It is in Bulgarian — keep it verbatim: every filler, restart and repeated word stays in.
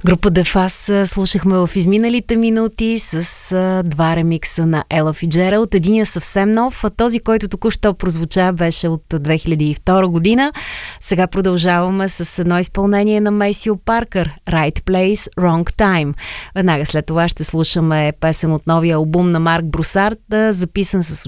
Група The Fast слушахме в изминалите минути с а, два ремикса на Ела Фицджералд. Единия съвсем нов, а този, който току-що прозвуча, беше от две хиляди и втора година. Сега продължаваме с едно изпълнение на Мейсио Паркър, Right Place, Wrong Time. Веднага след това ще слушаме песен от новия албум на Марк Брусард, записан с